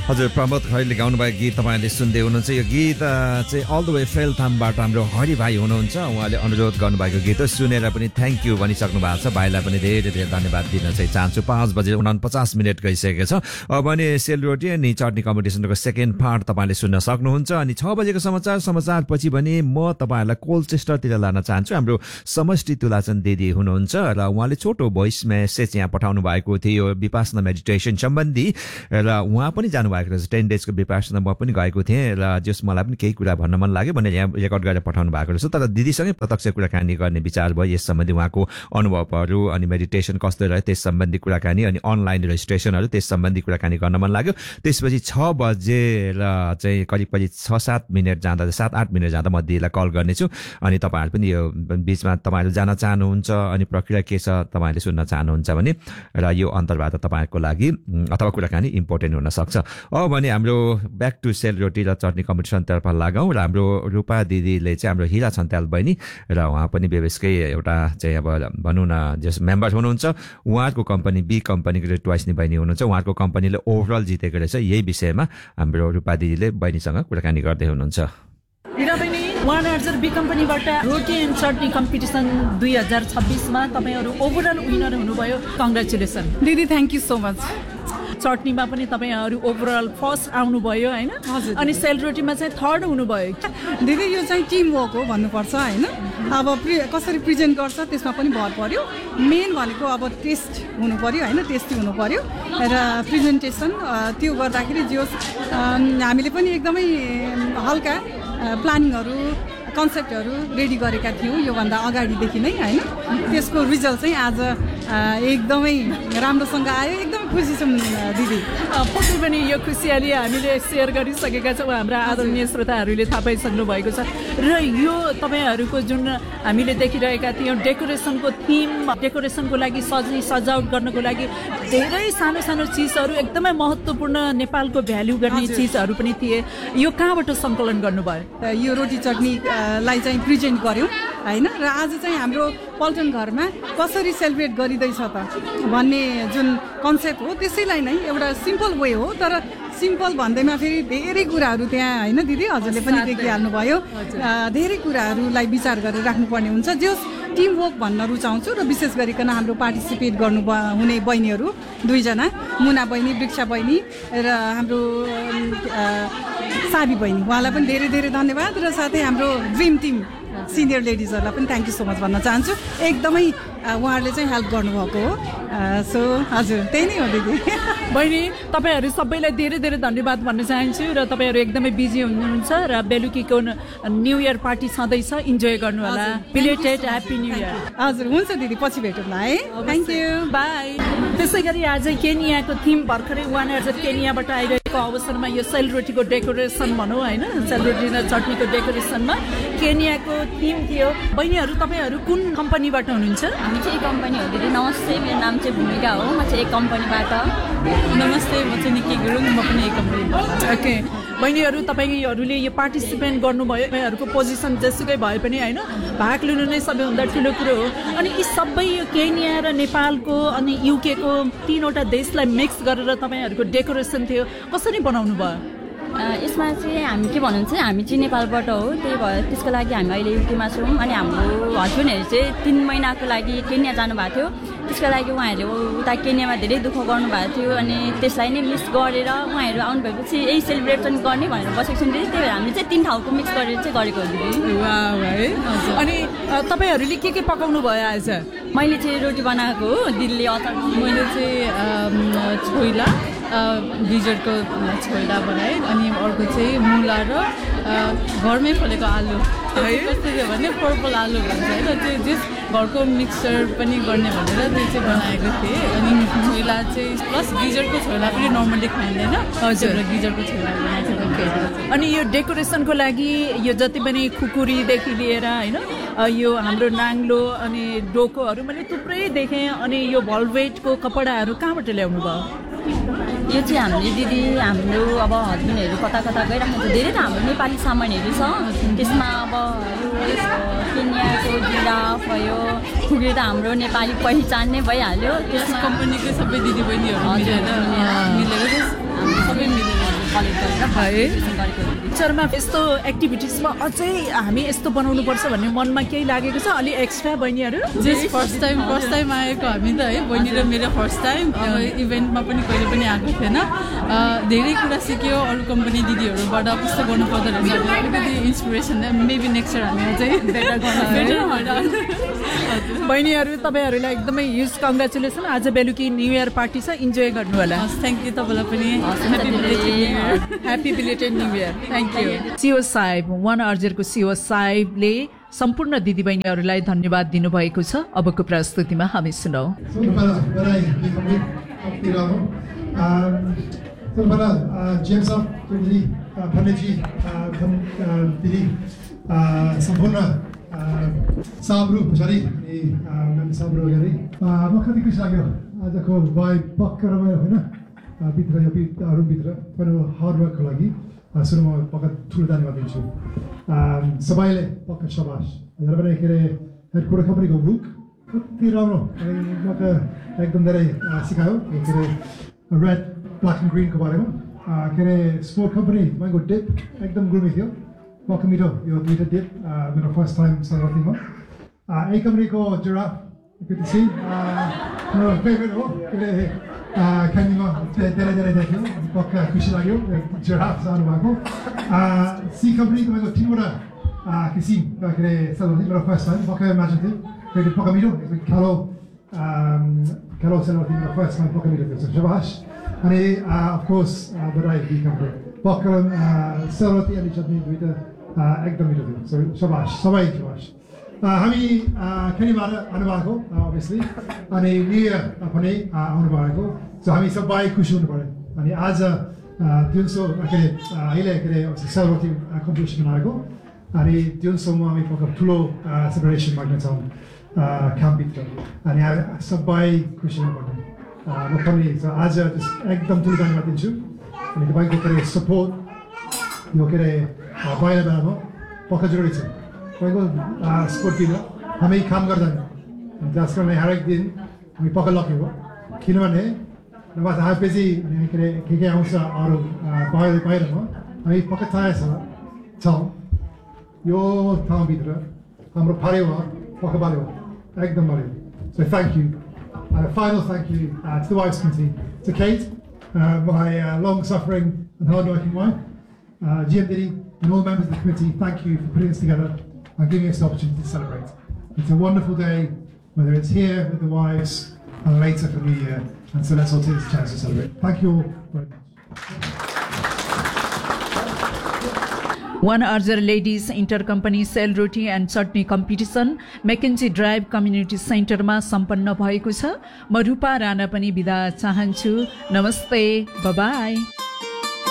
हजुर प्रमोद खैरले गाउनुभएको गीत तपाईँले सुन्दै हुनुहुन्छ। यो गीत चाहिँ अल द वे फेलथामबाट हाम्रो हरि भाइ हुनुहुन्छ, उहाँले अनुरोध गर्नुभएको गीत हो। सुनेर पनि थ्याङ्क यू भनिसक्नु भएको छ। भाइलाई पनि धेरै धेरै धन्यवाद दिन चाहिँ चाहन्छु। 5:49 गइसकेको छ। अब भने सेलरोटी अनि चटनी कम्पिटिसनको सेकेन्ड पार्ट तपाईँले सुन्न सक्नुहुन्छ। अनि 6 बजेको समाचारपछि भने म तपाईँहरूलाई कोलचेस्टरतिर लान चाहन्छु। हाम्रो समष्टि तुलाचन दिदी हुनुहुन्छ र उहाँले छोटो भोइस मेसेज यहाँ पठाउनु भएको थियो विपासना मेडिटेसन सम्बन्धी, र उहाँ पनि जानुभएको 10 डेजको विपासना म पनि गएको थिएँ र जस मलाई पनि केही कुरा भन्न मन लाग्यो भने यहाँ रेकर्ड गरेर पठाउनु भएको रहेछ। तर दिदीसँगै प्रत्यक्ष कुराकानी गर्ने विचार भयो यस सम्बन्धी, उहाँको अनुभवहरू अनि मेडिटेसन कस्तो रह्यो त्यस सम्बन्धी कुराकानी, अनि अनलाइन रेजिस्ट्रेसनहरू त्यस सम्बन्धी कुराकानी गर्न मन लाग्यो। त्यसपछि 6 बजेर चाहिँ करिब 6-7 मिनट जाँदा 7-8 मिनट जाँदा म दिदीलाई कल गर्नेछु। अनि तपाईँहरू पनि यो बिचमा तपाईँहरू जान चाहनुहुन्छ अनि प्रक्रिया के छ तपाईँहरूले सुन्न चाहनुहुन्छ भने र यो अन्तर्वार्ता तपाईँहरूको लागि अथवा कुराकानी इम्पोर्टेन्ट हुनसक्छ। अब भने हाम्रो ब्याक टु सेलरोटी र चटनी कम्पिटिसनतर्फ लागौँ र हाम्रो रूपा दिदीले चाहिँ हाम्रो हिरा छन्त्याल बहिनी र उहाँ पनि बेबेसकै एउटा चाहिँ अब भनौँ न जस मेम्बर हुनुहुन्छ। उहाँको कम्पनी बी कम्पनीको ट्वाइसनी बहिनी हुनुहुन्छ, उहाँको कम्पनीले ओभरअल जितेको रहेछ। यही विषयमा हाम्रो रूपा दिदीले बहिनीसँग कुराकानी गर्दै हुनुहुन्छ। हिरा बहिनी, वानर्जर बी कम्पनीबाट रोटी एन्ड चटनी कम्पिटिसन 2026 मा तपाईँहरू ओभरअल विनर हुनुभयो। कङ्ग्रेचुलेसन दिदी, थ्याङ्क यू सो मच। चटनीमा पनि तपाईँहरू ओभरअल फर्स्ट आउनुभयो होइन, अनि सेलरोटीमा चाहिँ थर्ड हुनुभयो। दिदी यो चाहिँ टिम वर्क हो भन्नुपर्छ होइन। अब कसरी प्रेजेन्ट गर्छ त्यसमा पनि भर पर्यो। मेन भनेको अब टेस्ट हुनु पर्यो होइन, टेस्टी हुनु पर्यो र प्रेजेन्टेसन त्यो गर्दाखेरि जो हामीले पनि एकदमै हल्का प्लानिङहरू कन्सेप्टहरू रेडी गरेका थियौँ योभन्दा अगाडिदेखि नै होइन। त्यसको रिजल्ट चाहिँ आज एकदमै राम्रोसँग आयो। एकदमै खुसी छौँ दिदी। पक्कै पनि यो खुसियाली हामीले सेयर गरिसकेका छौँ, हाम्रा आदरणीय श्रोताहरूले थाहा पाइसक्नु भएको छ। र यो तपाईँहरूको जुन हामीले देखिरहेका थियौँ डेकोरेसनको थिम, डेकोरेसनको लागि सजावट गर्नको लागि धेरै सानो सानो चिजहरू एकदमै महत्त्वपूर्ण नेपालको भ्याल्यु गर्ने चिजहरू पनि थिए। यो कहाँबाट सङ्कलन गर्नुभयो? यो रोटी चटनी लाई चाहिँ प्रेजेन्ट गऱ्यौँ होइन। र आज चाहिँ हाम्रो पल्टन घरमा कसरी सेलिब्रेट गरिँदैछ त भन्ने जुन कन्सेप्ट हो त्यसैलाई नै एउटा सिम्पल वे हो। तर सिम्पल भन्दैमा फेरि धेरै कुराहरू त्यहाँ होइन दिदी हजुरले पनि देखिहाल्नुभयो। धेरै कुराहरूलाई विचार गरेर राख्नुपर्ने हुन्छ। जो टिम वर्क भन्न रुचाउँछु र विशेष गरिकन हाम्रो पार्टिसिपेट गर्नु हुने बहिनीहरू 2 जना, मुना बहिनी, वृक्षा बहिनी र हाम्रो साबी बहिनी, उहाँलाई पनि धेरै धेरै धन्यवाद। र साथै हाम्रो ड्रिम टिम सिनियर लेडिजहरूलाई पनि थ्याङ्क यू सो मच भन्न चाहन्छु। एकदमै उहाँहरूले चाहिँ हेल्प गर्नुभएको हो। सो हजुर त्यही नै हो दिदी। बहिनी, तपाईँहरू सबैलाई धेरै धेरै धन्यवाद भन्न चाहन्छु। र तपाईँहरू एकदमै बिजी हुनुहुन्छ र बेलुकीको न्यू इयर पार्टी छँदैछ, इन्जोय गर्नु होला। Belated happy new year. हजुर हुन्छ दिदी, पछि भेटौँला है। Thank you, by. त्यसै गरी आज केनियाको थिम भर्खरै वानर्जर केनियाबाट आइरहेको अवसरमा यो सेलरोटीको डेकोरेसन भनौँ होइन, सेलरोटी र चटनीको डेकोरेसनमा केनियाको थिम थियो। बहिनीहरू तपाईँहरू कुन कम्पनीबाट हुनुहुन्छ? हामी चाहिँ एक कम्पनी हो दिदी। नमस्ते, मेरो नाम चाहिँ भूमिका हो, म चाहिँ एक कम्पनीबाट। नमस्ते, म चाहिँ निकी गुरुङ, म पनि एक कम्पनीबाट। ओके बहिनीहरू, तपाईँहरूले यो पार्टिसिपेट गर्नुभयो। तपाईँहरूको पोजिसन जेसुकै भए पनि होइन, भाग लिनु नै सबैभन्दा ठुलो कुरो हो। अनि यी सबै यो केनिया र नेपालको अनि युकेको 3वटा देशलाई मिक्स गरेर तपाईँहरूको डेकोरेसन थियो, कसरी बनाउनु भयो? यसमा चाहिँ हामी के भन्नुहुन्छ, हामी चाहिँ नेपालबाट हो, त्यही भएर त्यसको लागि हामी अहिले युकेमा छौँ। अनि हाम्रो हस्बेन्डहरू चाहिँ 3 महिनाको लागि केनिया जानुभएको थियो। त्यसको लागि उहाँहरूले उता केनियामा धेरै दुःख गर्नुभएको थियो। अनि त्यसलाई नै मिक्स गरेर उहाँहरू आउनुभएपछि यही सेलिब्रेसन गर्ने भनेर बसेको छौँ। त्यही भएर हामीले चाहिँ 3 ठाउँको मिक्स गरेर चाहिँ गरेको हो दिदी। है। अनि तपाईँहरूले के पकाउनु भयो आज? मैले चाहिँ रोटी बनाएको हो, दिदीले अचार। मैले चाहिँ छोइला भिजरको छोइला बनाएँ। अनि अर्को चाहिँ मुला र घरमै फलेको आलु है, कस्तो भने पर्पल आलु भन्छ होइन, त्यो जस घरको मिक्सचर पनि गर्ने भनेर त्यो चाहिँ बनाएको थिएँ। अनि छोइला चाहिँ प्लस गिजरको छोइला पनि नर्मली खाइँदैन, हजुर गिजरको छोइला बनाएको। अनि यो डेकोरेसनको लागि यो जति पनि खुकुरीदेखि लिएर होइन, यो हाम्रो नाङ्लो अनि डोकोहरू मैले थुप्रै देखेँ। अनि यो भल्भेटको कपडाहरू कहाँबाट ल्याउनु भयो? यो चाहिँ हामीले दिदी हाम्रो अब हस्बेन्डहरू कता कता गइराख्नु छ। धेरै त हाम्रो नेपाली सामानहरू छ त्यसमा। अब केनियाको जिराफ भयो, खुकुरी त हाम्रो नेपाली पहिचान नै भइहाल्यो। त्यस कम्पनीको सबै दिदीबहिनीहरू मिलेर सबै मिलेर कम्पिटिसन गरेको हो। फ्युचरमा यस्तो एक्टिभिटिजमा अझै हामी यस्तो बनाउनुपर्छ भन्ने मनमा केही लागेको छ अलि एक्स्ट्रा बहिनीहरू? जस्ट फर्स्ट टाइम आएको हामी त है, बहिनी र मेरो फर्स्ट टाइम। अब इभेन्टमा पनि कहिले पनि आएको थिएन, धेरै कुरा सिक्यो अरू कम्पनी दिदीहरूबाट कस्तो गर्नु पर्दो रहेछ, अलिकति इन्सपिरेसन। मेबी नेक्स्ट इयर हामी अझै बहिनीहरू तपाईँहरूलाई एकदमै ह्युज कङ्ग्रेचुलेसन। आज बेलुकी न्यू इयर पार्टी छ, इन्जोय गर्नु होला। थ्याङ्क यू तपाईँलाई पनि, happy belated new year. Thank you. CO साहेब, वन अर्जरको सिओ साहेबले सम्पूर्ण दिदीबहिनीहरूलाई धन्यवाद दिनुभएको छ। अबको प्रस्तुतिमा हामी सुनौ। साब्रु पछाडि साब्रु गरी म कति खुसी लाग्यो आजको भाइ पक्का रमायो होइन। भित्र यो रुमभित्र पनि हार्डवर्कको लागि सुरुमा पक्का ठुलो धन्यवाद दिन्छु सबैले। पक्का सबास पनि के अरे हेडक्वार्टर कम्पनीको बुक कति राम्रो एकदम धेरै सिकायो के अरे रेड ब्ल्याक एन्ड ग्रिनको बारेमा। के अरे स्पोर्ट कम्पनी तपाईँको डिप एकदम ग्रुमी थियो, पक्का मिठो यो दुईवटा डिप मेरो फर्स्ट टाइम सरगतीमा। यही कम्पनीको जिराफ पिटिसी मेरो फेभरेट हो, के अरे क्यान्डिङमा धेरै धेरै देख्यो, पक्का खुसी लाग्यो जिराफ जानु भएको। सी कम्पनी तपाईँको 3वटा किसिम के अरे सरगती मेरो फर्स्ट टाइम, पक्का इमेजिन थियो फेरि पक्का मिठो खेलो सरगती मेरो फर्स्ट टाइम, पक्का मिठो थियो सबास। अनि अफकोर्स बधाई बी कम्पनी पक्का सरगती अनि चटनी दुईवटा एकदम मिठो थियो सबास सबै सबास। हामी खेनीबाट आउनुभएको अभियसली अनि न्यु इयर पनि आउनुभएको, सो हामी सबै खुसी हुनु पऱ्यो। अनि आज दिउँसो के अरे अहिले के अरे सरगती कम्पिटिसन बनाएको अनि दिउँसोमा हामी पक्का ठुलो सेलिब्रेसन माग्नेछौँ क्याम्पभित्र अनि सबै खुसी हुनुपर्ने म पनि। आज एकदम ठुलो धन्यवाद दिन्छु अनि तपाईँको के अरे सपोर्ट यो के अरे पहिला बेलामा पक्का जरुरी छ। तपाईँको स्पोर्टतिर हामी काम गर्दैन, जस कारण हरेक दिन हामी पक्का लकी हो, किनभने नभए आएपछि अनि के आउँछ अरू बाहिरमा हामी पक्का थाहा छौँ यो ठाउँभित्र हाम्रो फाल्यो पक्का बाल्यो एकदम बाल्यो। So thank you and a final thank you to the Wives Committee, to Kate, my long-suffering and hard-working wife, GM Diddy, and all members of the committee. Thank you for putting this together and giving us the opportunity to celebrate. It's a wonderful day, whether it's here with the wives and later for New Year, and so let's all take this chance to celebrate. Thank you all very much. One Archer Ladies Inter-Company Seलरोटी and chutney competition मेकेन्जी drive community सेन्टरमा सम्पन्न भएको छ। म रूपा राणा पनि बिदा चाहन्छु। नमस्ते, bye.